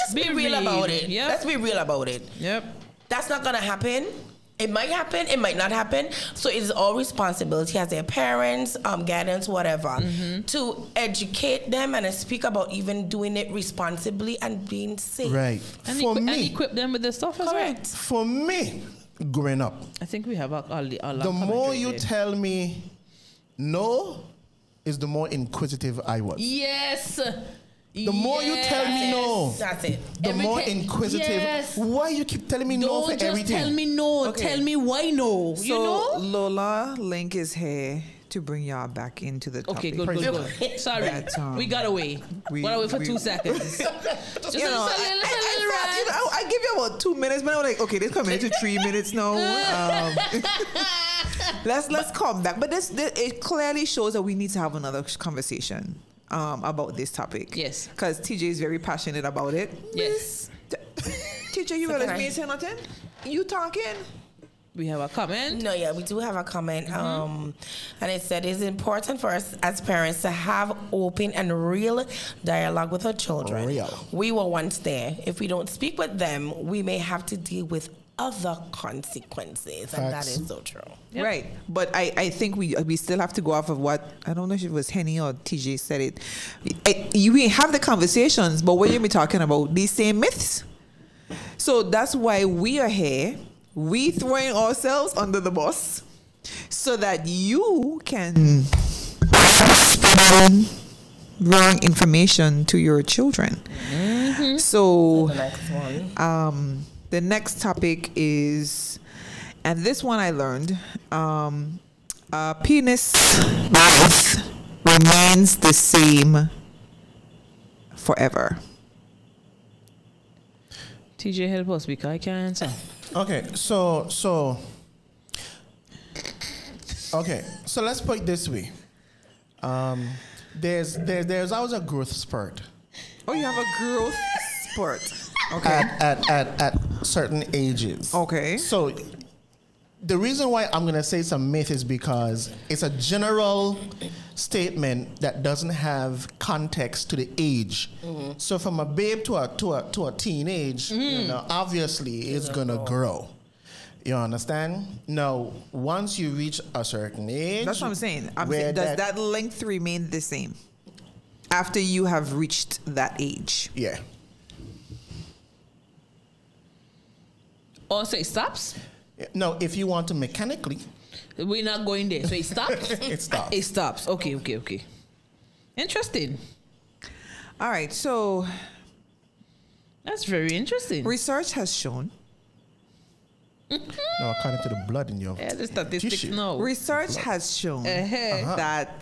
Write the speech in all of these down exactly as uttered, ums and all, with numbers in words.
let's be, be real, real about it. Yep. Let's be real about it. Yep. That's not gonna happen. It might happen, it might not happen. So it's all responsibility as their parents, um, guidance, whatever, mm-hmm. to educate them and speak about even doing it responsibly and being safe. Right. And, For equi- me, and equip them with the stuff Correct. as well. For me, growing up, I think we have all the all the more you there. Tell me no, is the more inquisitive I was. Yes. The more yes. you tell me no, that's it. The Everything. more inquisitive. Yes. Why you keep telling me Don't no for just everything? Tell me no. Okay. Tell me why no. So you know. Lola Link is here to bring y'all back into the topic. Okay, good, good, good. Sorry, but, um, we got away. We got away for we, two seconds. Just you know, I, I, I, you know, I give you about two minutes, but I'm like, okay, this coming into three minutes now. Um, let's let's come back. But this, this it clearly shows that we need to have another conversation. Um, about this topic. Yes. Because T J is very passionate about it. Yes. T J, you so realize me ain't saying nothing? You talking? We have a comment. No, yeah, we do have a comment. Mm-hmm. Um, and it said it's important for us as parents to have open and real dialogue with our children. Real. We were once there. If we don't speak with them, we may have to deal with other consequences. Facts. And that is so true. Yep. Right. But I, I think we we still have to go off of what, I don't know if it was Henny or T J said it. I, you we have the conversations, but what you be talking about? These same myths. So that's why we are here. We throwing ourselves under the bus so that you can spread wrong information to your children. Mm-hmm. So the next one. Um The next topic is, and this one I learned, um, uh, penis length remains the same forever. T J, help us because I can't answer. Okay, so, so, okay, so let's put it this way. Um, there's, there, there's always a growth spurt. Oh, you have a growth spurt. Okay. At, at, at, at certain ages. Okay. So the reason why I'm going to say it's a myth is because it's a general statement that doesn't have context to the age. Mm-hmm. So from a babe to a to a to a teenage, mm. you know, obviously it's going to grow. You understand? Now, once you reach a certain age, that's what I'm saying. I'm saying does that, that length remain the same after you have reached that age? Yeah. Oh, so it stops? No, if you want to mechanically. We're not going there. So it stops? It stops. It stops. Okay, okay, okay. Interesting. All right, so. That's very interesting. Research has shown. No, according to the blood in your yeah, the statistics, tissue. no. Research has shown uh-huh. that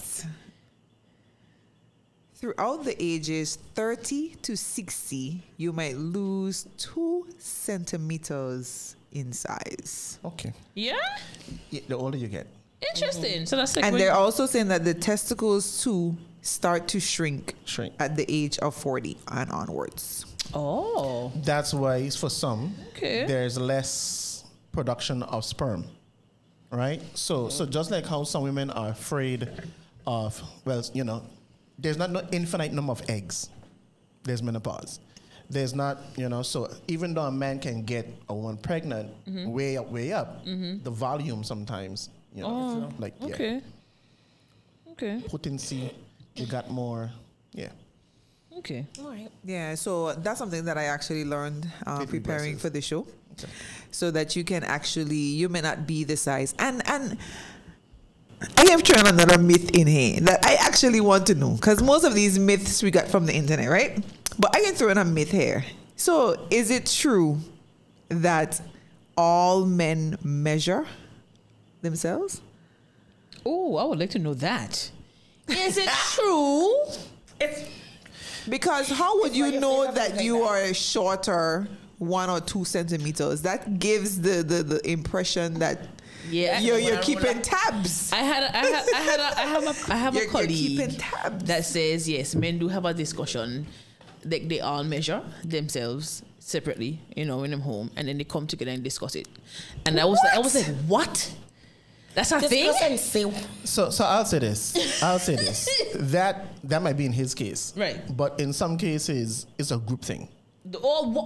throughout the ages thirty to sixty, you might lose two centimeters in size. Okay. Yeah? Yeah, the older you get. Interesting. Mm-hmm. So that's like and they're also saying that the testicles too start to shrink, shrink at the age of forty and onwards. Oh. That's why for some, okay. there's less production of sperm. Right? So, so just like how some women are afraid of, well, you know, there's not no infinite number of eggs. There's menopause. There's not, you know, so even though a man can get a woman pregnant, mm-hmm. way up, way up, mm-hmm. the volume sometimes, you know, oh, like, yeah. Okay. Okay. Potency, you got more, yeah. Okay. All right. Yeah, so that's something that I actually learned uh, preparing impressive. for the show. Okay. So that you can actually, you may not be the size. And, and, I have thrown another myth in here that I actually want to know, because most of these myths we got from the internet, right? But I can throw in a myth here. So is it true that all men measure themselves? Oh, I would like to know that. Is it true? It's because how would you know that you are shorter one or two centimeters? That gives the, the, the impression that yeah, you're, you're keeping tabs. I had, a, I had, I had, a, I have a, I have you're, a colleague tabs. that says yes, men do have a discussion. They they all measure themselves separately, you know, in them home, and then they come together and discuss it. And what? I was, like, I was like, what? That's a thing. So, so I'll say this. I'll say this. That that might be in his case, right? But in some cases, it's a group thing. the, all